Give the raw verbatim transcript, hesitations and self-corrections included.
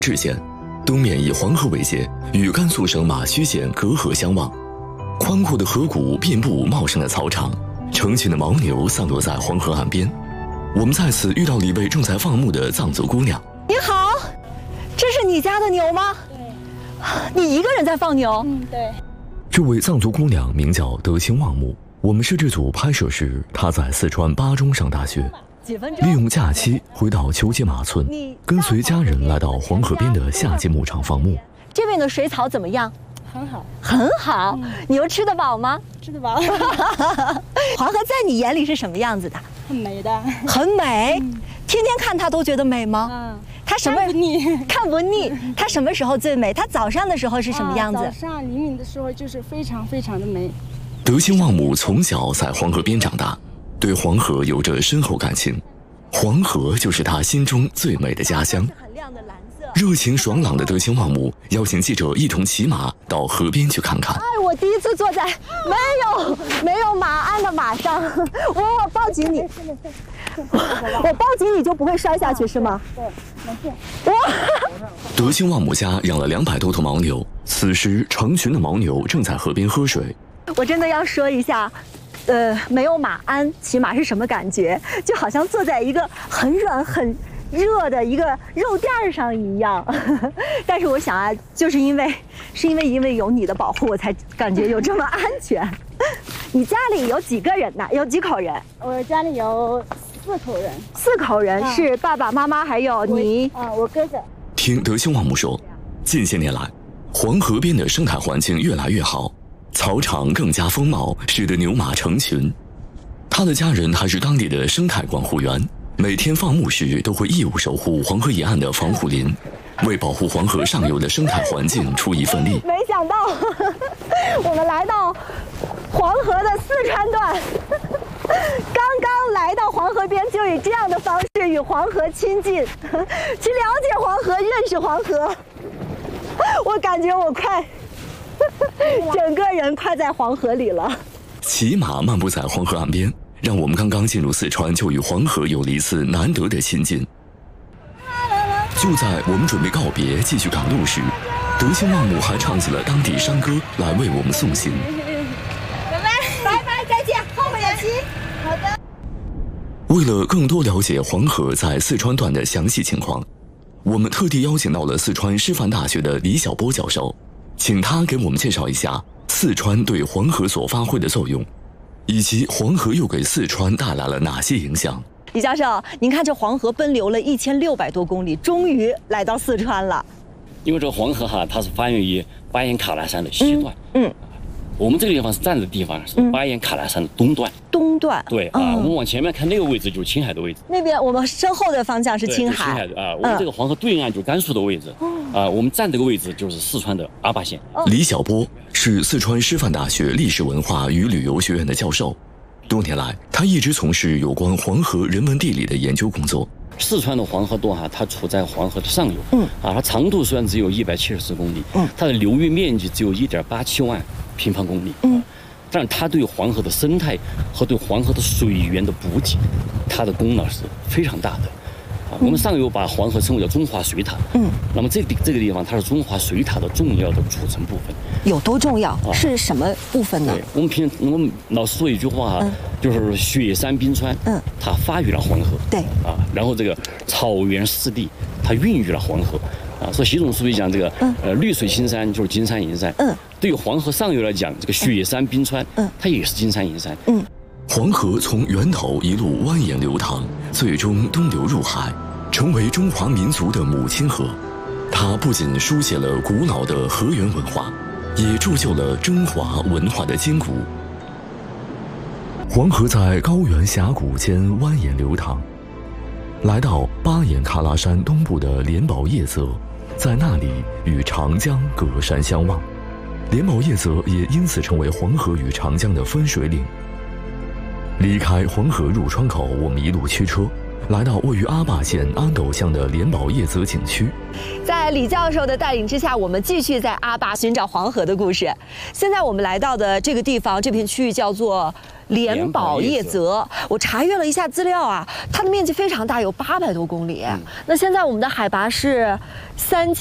治县，东面以黄河为界，与甘肃省马须县隔河相望。宽阔的河谷遍布茂盛的草场，成群的牦牛散落在黄河岸边。我们在此遇到了一位正在放牧的藏族姑娘。 你好，这是你家的牛吗？对。你一个人在放牛？ 嗯，对。 这位藏族姑娘名叫德清望木。我们摄制组拍摄时，她在四川巴中上大学。利用假期回到球街马村，跟随家人来到黄河边的夏季牧场放牧。 这边的水草怎么样？ 很好， 很好。嗯、牛吃得饱吗？ 吃得饱。 黄河在你眼里是什么样子的？ 很美的。 很美。嗯、天天看它都觉得美吗？ 嗯。 它什么看不腻？ 看不腻。它什么时候最美？它早上的时候是什么样子？ 啊、早上黎明的时候就是非常非常的美。 德清望木从小在黄河边长大。对黄河有着深厚感情，黄河就是他心中最美的家乡。热情爽朗的德清望木邀请记者一同骑马到河边去看看。 哎，我第一次坐在没有没有马鞍的马上，我我抱紧你，我抱紧你就不会摔下去是吗？ 对，没事。 哇！ 德清望木家养了两百多头牦牛，此时成群的牦牛正在河边喝水。 我真的要说一下。呃，没有马鞍骑马是什么感觉？就好像坐在一个很软很热的一个肉垫上一样。但是我想啊，就是因为是因为因为有你的保护，我才感觉有这么安全。你家里有几个人呢？有几口人？ 我家里有四口人。 四口人、啊、是爸爸妈妈还有你啊，我哥哥。 听德清望木说，近些年来，黄河边的生态环境越来越好。草场更加丰茂，使得牛马成群。他的家人还是当地的生态管护员，每天放牧时都会义务守护黄河沿岸的防护林，为保护黄河上游的生态环境出一份力。 没想到，我们来到黄河的四川段，刚刚来到黄河边，就以这样的方式与黄河亲近，去了解黄河，认识黄河。我感觉我快。整个人快在黄河里了。 骑马漫步在黄河岸边，让我们刚刚进入四川就与黄河有了一次难得的亲近。就在我们准备告别继续赶路时，德清望木还唱起了当地山歌来为我们送行。 拜拜拜拜，再见，后会有期。好的。 为了更多了解黄河在四川段的详细情况，我们特地邀请到了四川师范大学的李晓波教授。请他给我们介绍一下四川对黄河所发挥的作用，以及黄河又给四川带来了哪些影响。 李教授，您看这黄河奔流了一千六百多公里，终于来到四川了。 因为这个黄河哈，它是发源于巴彦喀纳山的西段。嗯。嗯我们这个地方是站的地方是巴彦喀纳山的东段。 东段。 对啊、嗯，我们往前面看那个位置就是青海的位置。 那边我们身后的方向是青海。 青海的啊，我们这个黄河对岸就是甘肃的位置。嗯、啊，我们站这个位置就是四川的阿坝县。 李晓波是四川师范大学历史文化与旅游学院的教授，多年来他一直从事有关黄河人文地理的研究工作。 四川的黄河段哈，它处在黄河的上游。嗯。啊，它长度虽然只有一百七十四公里，嗯，它的流域面积只有一点八七万平方公里。嗯。但是它对黄河的生态和对黄河的水源的补给，它的功能是非常大的。啊，我们上游把黄河称为叫中华水塔。嗯。那么这地这个地方，它是中华水塔的重要的组成部分。 有多重要？啊、是什么部分呢？ 我们平我们老师说一句话哈、啊，嗯、就是雪山冰川，嗯，它发育了黄河。对。啊，然后这个草原湿地，它孕育了黄河。啊，所以习总书记讲这个，嗯、呃，绿水青山就是金山银山。嗯。对于黄河上游来讲，这个雪山冰川，嗯，它也是金山银山。嗯。 黄河从源头一路蜿蜒流淌，最终东流入海，成为中华民族的母亲河。它不仅书写了古老的河源文化，也铸就了中华文化的筋骨。黄河在高原峡谷间蜿蜒流淌，来到巴彦喀拉山东部的莲宝叶泽，在那里与长江隔山相望。莲宝叶泽也因此成为黄河与长江的分水岭。离开黄河入川口，我们一路驱车来到位于阿坝县安斗乡的莲宝叶泽景区。 在李教授的带领之下，我们继续在阿坝寻找黄河的故事。现在我们来到的这个地方，这片区域叫做莲宝叶泽。我查阅了一下资料啊，它的面积非常大，有八百多公里。嗯、那现在我们的海拔是三千。